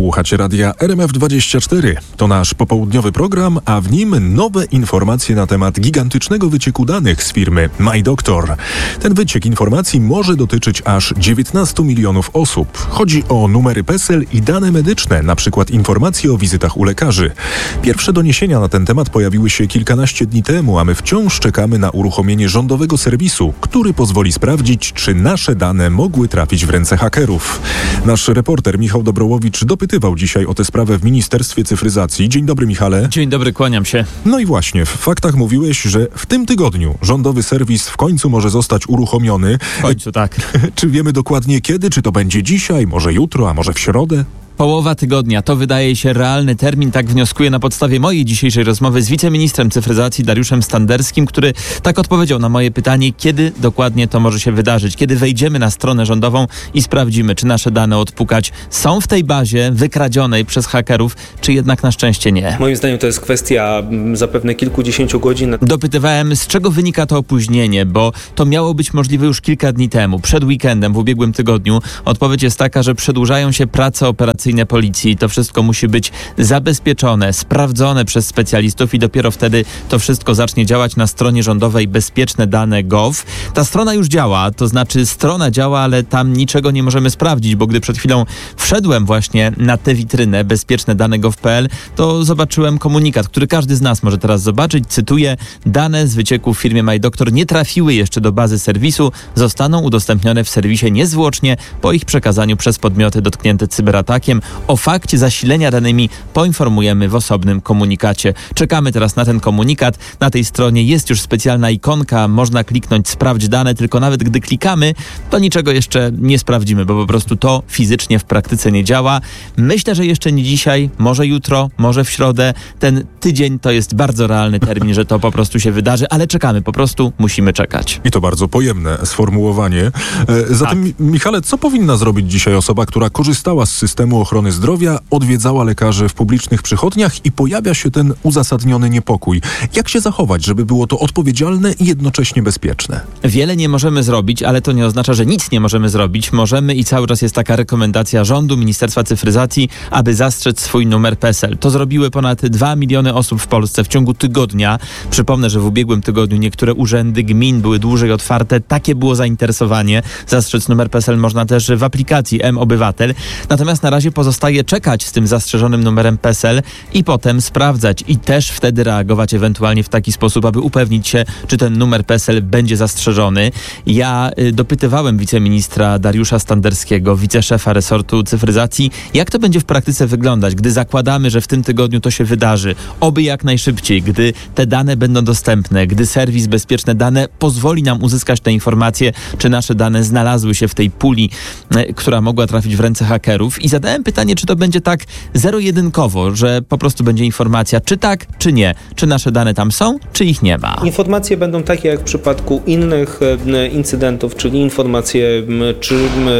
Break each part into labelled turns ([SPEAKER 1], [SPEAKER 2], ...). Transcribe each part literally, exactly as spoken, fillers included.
[SPEAKER 1] Słuchacie radia R M F dwadzieścia cztery. To nasz popołudniowy program, a w nim nowe informacje na temat gigantycznego wycieku danych z firmy MyDoctor. Ten wyciek informacji może dotyczyć aż dziewiętnastu milionów osób. Chodzi o numery PESEL i dane medyczne, na przykład informacje o wizytach u lekarzy. Pierwsze doniesienia na ten temat pojawiły się kilkanaście dni temu, a my wciąż czekamy na uruchomienie rządowego serwisu, który pozwoli sprawdzić, czy nasze dane mogły trafić w ręce hakerów. Nasz reporter Michał Dobrołowicz dopytywał dzisiaj o tę sprawę w Ministerstwie Cyfryzacji. Dzień dobry, Michale.
[SPEAKER 2] Dzień dobry, kłaniam się.
[SPEAKER 1] No i właśnie, w faktach mówiłeś, że w tym tygodniu rządowy serwis w końcu może zostać uruchomiony.
[SPEAKER 2] W końcu, tak.
[SPEAKER 1] Czy wiemy dokładnie kiedy? Czy to będzie dzisiaj, może jutro, a może w środę?
[SPEAKER 2] Połowa tygodnia to wydaje się realny termin, tak wnioskuję na podstawie mojej dzisiejszej rozmowy z wiceministrem cyfryzacji Dariuszem Standerskim, który tak odpowiedział na moje pytanie, kiedy dokładnie to może się wydarzyć, kiedy wejdziemy na stronę rządową i sprawdzimy, czy nasze dane odpukać są w tej bazie wykradzionej przez hakerów, czy jednak na szczęście nie.
[SPEAKER 3] Moim zdaniem to jest kwestia zapewne kilkudziesięciu godzin.
[SPEAKER 2] Dopytywałem, z czego wynika to opóźnienie, bo to miało być możliwe już kilka dni temu, przed weekendem, w ubiegłym tygodniu. Odpowiedź jest taka, że przedłużają się prace operacyjne policji. To wszystko musi być zabezpieczone, sprawdzone przez specjalistów i dopiero wtedy to wszystko zacznie działać na stronie rządowej bezpieczne dane kropka gov. Ta strona już działa, to znaczy strona działa, ale tam niczego nie możemy sprawdzić, bo gdy przed chwilą wszedłem właśnie na tę witrynę bezpieczne dane kropka gov kropka p l, to zobaczyłem komunikat, który każdy z nas może teraz zobaczyć. Cytuję: dane z wycieku w firmie MyDoctor nie trafiły jeszcze do bazy serwisu, zostaną udostępnione w serwisie niezwłocznie po ich przekazaniu przez podmioty dotknięte cyberatakiem. O fakcie zasilenia danymi poinformujemy w osobnym komunikacie. Czekamy teraz na ten komunikat. Na tej stronie jest już specjalna ikonka, można kliknąć sprawdź dane, tylko nawet gdy klikamy, to niczego jeszcze nie sprawdzimy, bo po prostu to fizycznie w praktyce nie działa. Myślę, że jeszcze nie dzisiaj, może jutro, może w środę. Ten tydzień to jest bardzo realny termin, że to po prostu się wydarzy, ale czekamy, po prostu musimy czekać.
[SPEAKER 1] I to bardzo pojemne sformułowanie. E, zatem, tak. Michale, co powinna zrobić dzisiaj osoba, która korzystała z systemu ochrony zdrowia, odwiedzała lekarzy w publicznych przychodniach i pojawia się ten uzasadniony niepokój? Jak się zachować, żeby było to odpowiedzialne i jednocześnie bezpieczne?
[SPEAKER 2] Wiele nie możemy zrobić, ale to nie oznacza, że nic nie możemy zrobić. Możemy i cały czas jest taka rekomendacja rządu, Ministerstwa Cyfryzacji, aby zastrzec swój numer PESEL. To zrobiły ponad dwa miliony osób w Polsce w ciągu tygodnia. Przypomnę, że w ubiegłym tygodniu niektóre urzędy gmin były dłużej otwarte. Takie było zainteresowanie. Zastrzec numer PESEL można też w aplikacji M-Obywatel. Natomiast na razie pozostaje czekać z tym zastrzeżonym numerem PESEL i potem sprawdzać i też wtedy reagować ewentualnie w taki sposób, aby upewnić się, czy ten numer PESEL będzie zastrzeżony. Ja y, dopytywałem wiceministra Dariusza Standerskiego, wiceszefa resortu cyfryzacji, jak to będzie w praktyce wyglądać, gdy zakładamy, że w tym tygodniu to się wydarzy, oby jak najszybciej, gdy te dane będą dostępne, gdy serwis Bezpieczne Dane pozwoli nam uzyskać te informacje, czy nasze dane znalazły się w tej puli, y, która mogła trafić w ręce hakerów. I zadałem pytanie, czy to będzie tak zero-jedynkowo, że po prostu będzie informacja, czy tak, czy nie, czy nasze dane tam są, czy ich nie ma.
[SPEAKER 3] Informacje będą takie jak w przypadku innych incydentów, czyli informacje, czy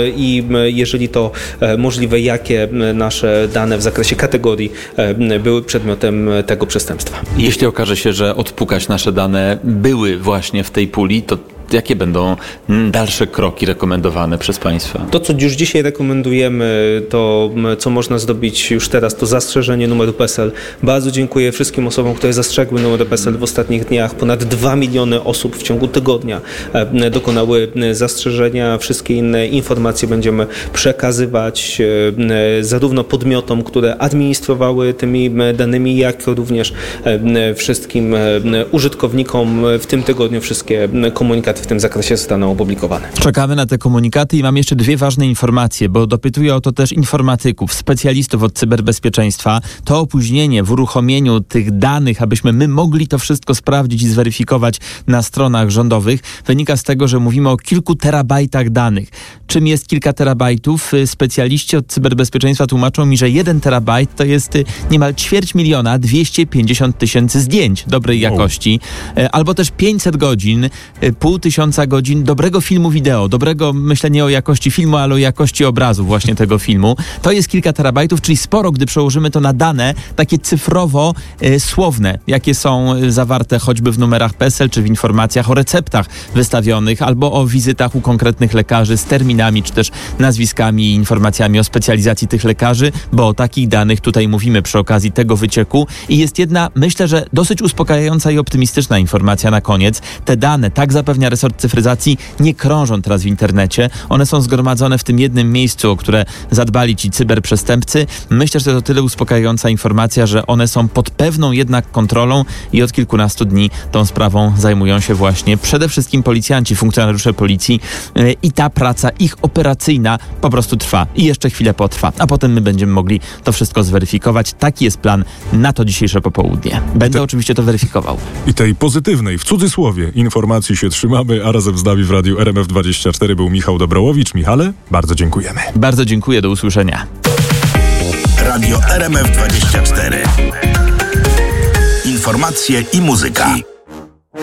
[SPEAKER 3] i jeżeli to możliwe, jakie nasze dane w zakresie kategorii były przedmiotem tego przestępstwa.
[SPEAKER 2] Jeśli okaże się, że odpukać nasze dane były właśnie w tej puli, to jakie będą dalsze kroki rekomendowane przez państwa?
[SPEAKER 3] To, co już dzisiaj rekomendujemy, to co można zrobić już teraz, to zastrzeżenie numeru PESEL. Bardzo dziękuję wszystkim osobom, które zastrzegły numer PESEL w ostatnich dniach. Ponad dwa miliony osób w ciągu tygodnia dokonały zastrzeżenia. Wszystkie inne informacje będziemy przekazywać zarówno podmiotom, które administrowały tymi danymi, jak również wszystkim użytkownikom. W tym tygodniu wszystkie komunikaty w tym zakresie zostaną opublikowane.
[SPEAKER 2] Czekamy na te komunikaty i mam jeszcze dwie ważne informacje, bo dopytuję o to też informatyków, specjalistów od cyberbezpieczeństwa. To opóźnienie w uruchomieniu tych danych, abyśmy my mogli to wszystko sprawdzić i zweryfikować na stronach rządowych, wynika z tego, że mówimy o kilku terabajtach danych. Czym jest kilka terabajtów? Specjaliści od cyberbezpieczeństwa tłumaczą mi, że jeden terabajt to jest niemal ćwierć miliona, dwieście pięćdziesiąt tysięcy zdjęć dobrej jakości, albo też pięćset godzin, pół tysiąca godzin dobrego filmu wideo, dobrego, myślę nie o jakości filmu, ale o jakości obrazu właśnie tego filmu. To jest kilka terabajtów, czyli sporo, gdy przełożymy to na dane takie cyfrowo y, słowne, jakie są zawarte choćby w numerach P E S E L, czy w informacjach o receptach wystawionych, albo o wizytach u konkretnych lekarzy z terminami, czy też nazwiskami i informacjami o specjalizacji tych lekarzy, bo o takich danych tutaj mówimy przy okazji tego wycieku. I jest jedna, myślę, że dosyć uspokajająca i optymistyczna informacja na koniec. Te dane, tak zapewnia resort cyfryzacji, nie krążą teraz w internecie. One są zgromadzone w tym jednym miejscu, o które zadbali ci cyberprzestępcy. Myślę, że to tyle uspokajająca informacja, że one są pod pewną jednak kontrolą i od kilkunastu dni tą sprawą zajmują się właśnie przede wszystkim policjanci, funkcjonariusze policji yy, i ta praca ich operacyjna po prostu trwa i jeszcze chwilę potrwa, a potem my będziemy mogli to wszystko zweryfikować. Taki jest plan na to dzisiejsze popołudnie. Będę te... oczywiście to weryfikował.
[SPEAKER 1] I tej pozytywnej, w cudzysłowie, informacji się trzymamy, a razem z nami w Radiu R M F dwadzieścia cztery był Michał Dobrołowicz. Michale, bardzo dziękujemy.
[SPEAKER 2] Bardzo dziękuję, do usłyszenia.
[SPEAKER 4] Radio R M F dwadzieścia cztery. Informacje i muzyka.